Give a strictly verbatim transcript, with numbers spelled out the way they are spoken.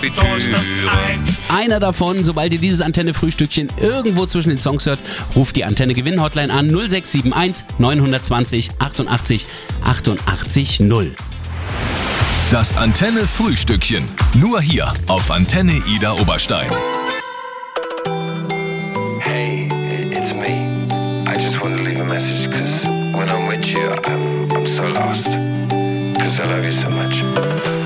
Einer davon, sobald ihr dieses Antenne-Frühstückchen irgendwo zwischen den Songs hört, ruft die Antenne-Gewinn-Hotline an null sechs sieben eins neun zwei null achtundachtzig achtundachtzig null. Das Antenne-Frühstückchen. Nur hier auf Antenne Ida Oberstein. Hey, it's me. I just want to leave a message because when I'm with you, I'm, I'm so lost. Because I love you so much.